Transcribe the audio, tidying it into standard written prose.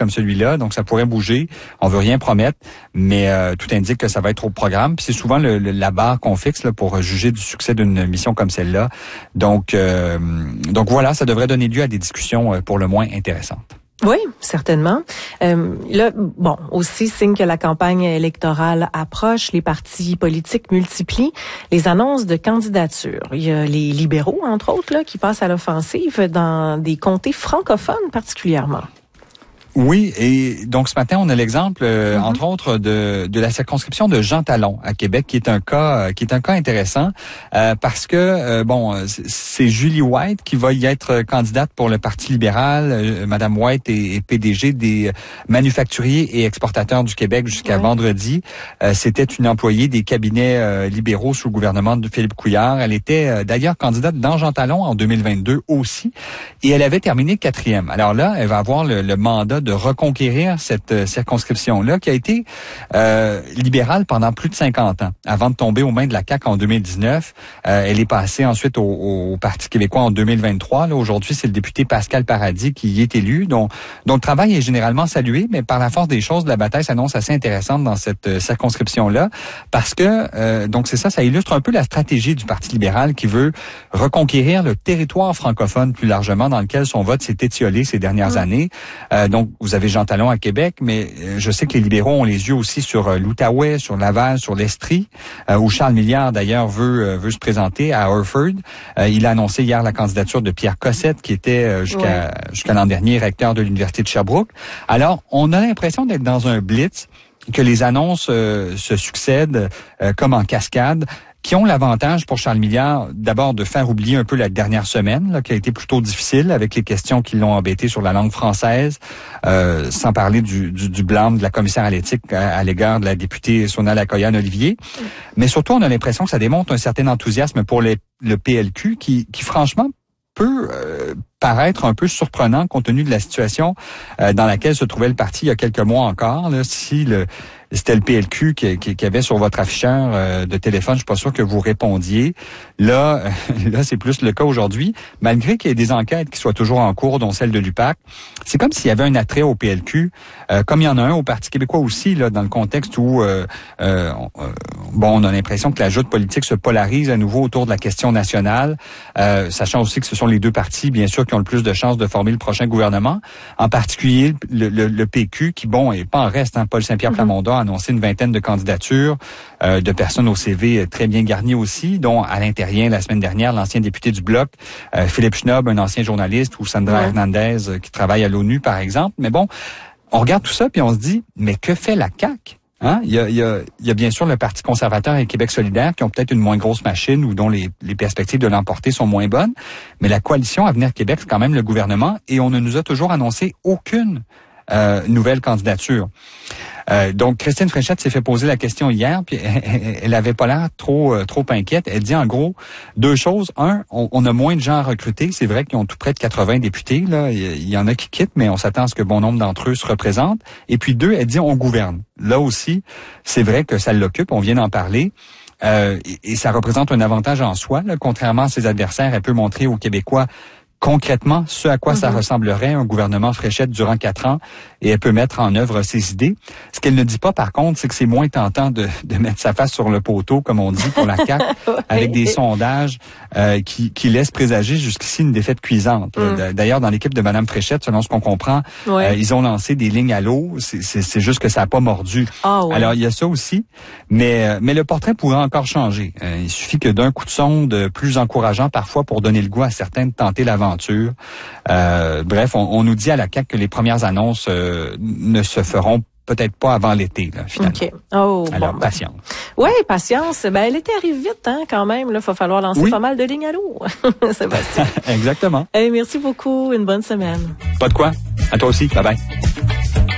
comme celui-là, donc ça pourrait bouger. On veut rien promettre, mais tout indique que ça va être au programme. Puis c'est souvent la barre qu'on fixe là, pour juger du succès d'une mission comme celle-là. Donc voilà, ça devrait donner lieu à des discussions pour le moins intéressantes. Oui, certainement. Là, bon, aussi signe que la campagne électorale approche, les partis politiques multiplient les annonces de candidature. Il y a les libéraux, entre autres, là, qui passent à l'offensive dans des comtés francophones particulièrement. Oui, et donc ce matin, on a l'exemple, entre autres, de la circonscription de Jean Talon à Québec, qui est un cas intéressant, parce que c'est Julie White qui va y être candidate pour le Parti libéral. Madame White est PDG des manufacturiers et exportateurs du Québec jusqu'à vendredi. C'était une employée des cabinets libéraux sous le gouvernement de Philippe Couillard. Elle était d'ailleurs candidate dans Jean Talon en 2022 aussi, et elle avait terminé 4e. Alors là, elle va avoir le mandat de reconquérir cette circonscription-là qui a été libérale pendant plus de 50 ans. Avant de tomber aux mains de la CAQ en 2019, elle est passée ensuite au Parti québécois en 2023. Là, aujourd'hui, c'est le député Pascal Paradis qui y est élu, dont le travail est généralement salué, mais par la force des choses, la bataille s'annonce assez intéressante dans cette circonscription-là, parce que, donc c'est ça illustre un peu la stratégie du Parti libéral qui veut reconquérir le territoire francophone plus largement, dans lequel son vote s'est étiolé ces dernières années. Donc, vous avez Jean Talon à Québec, mais je sais que les libéraux ont les yeux aussi sur l'Outaouais, sur Laval, sur l'Estrie, où Charles Milliard, d'ailleurs, veut se présenter à Hereford. Il a annoncé hier la candidature de Pierre Cossette, qui était jusqu'à l'an dernier recteur de l'Université de Sherbrooke. Alors, on a l'impression d'être dans un blitz, que les annonces se succèdent comme en cascade, qui ont l'avantage pour Charles Milliard, d'abord de faire oublier un peu la dernière semaine, là, qui a été plutôt difficile avec les questions qui l'ont embêté sur la langue française, sans parler du blâme de la commissaire à l'éthique à l'égard de la députée Sona Lacoyan-Olivier. Mais surtout, on a l'impression que ça démontre un certain enthousiasme pour le PLQ qui franchement, peut paraître un peu surprenant compte tenu de la situation dans laquelle se trouvait le parti il y a quelques mois encore. Là, si c'était le PLQ qui avait sur votre afficheur de téléphone, je suis pas sûr que vous répondiez. Là, c'est plus le cas aujourd'hui. Malgré qu'il y ait des enquêtes qui soient toujours en cours, dont celle de l'UPAC, c'est comme s'il y avait un attrait au PLQ, comme il y en a un au Parti québécois aussi, là, dans le contexte où on a l'impression que la joute politique se polarise à nouveau autour de la question nationale, sachant aussi que ce sont les deux partis, bien sûr, qui ont le plus de chances de former le prochain gouvernement. En particulier, le PQ, qui, est pas en reste. Paul Saint-Pierre Plamondon a annoncé une vingtaine de candidatures de personnes au CV très bien garnies aussi, dont Alain Terrien, la semaine dernière, l'ancien député du Bloc, Philippe Schnob, un ancien journaliste, ou Sandra Hernandez, qui travaille à l'ONU, par exemple. Mais on regarde tout ça, puis on se dit, mais que fait la CAQ? Il y a bien sûr le Parti conservateur et Québec solidaire qui ont peut-être une moins grosse machine ou dont les perspectives de l'emporter sont moins bonnes. Mais la coalition Avenir Québec, c'est quand même le gouvernement et on ne nous a toujours annoncé aucune nouvelle candidature. Donc, Christine Fréchette s'est fait poser la question hier, puis elle avait pas l'air trop inquiète. Elle dit en gros deux choses. Un, on a moins de gens à recruter. C'est vrai qu'ils ont tout près de 80 députés. Là, il y en a qui quittent, mais on s'attend à ce que bon nombre d'entre eux se représentent. Et puis deux, elle dit on gouverne. Là aussi, c'est vrai que ça l'occupe. On vient d'en parler. Et ça représente un avantage en soi. Là. Contrairement à ses adversaires, elle peut montrer aux Québécois concrètement ce à quoi ça ressemblerait un gouvernement Fréchette durant 4 ans et elle peut mettre en œuvre ses idées. Ce qu'elle ne dit pas, par contre, c'est que c'est moins tentant de mettre sa face sur le poteau, comme on dit, pour la CAQ, avec des sondages qui laissent présager jusqu'ici une défaite cuisante. D'ailleurs, dans l'équipe de Mme Fréchette, selon ce qu'on comprend, ils ont lancé des lignes à l'eau. C'est juste que ça n'a pas mordu. Alors, il y a ça aussi, mais le portrait pourrait encore changer. Il suffit que d'un coup de sonde plus encourageant parfois pour donner le goût à certains de tenter l'aventure. Bref, on nous dit à la CAQ que les premières annonces ne se feront peut-être pas avant l'été, là, finalement. OK. Alors, patience. Oui, patience. L'été arrive vite, quand même. Là, il va falloir lancer pas mal de lignes à l'eau. Sébastien. Exactement. Merci beaucoup. Une bonne semaine. Pas de quoi. À toi aussi. Bye bye.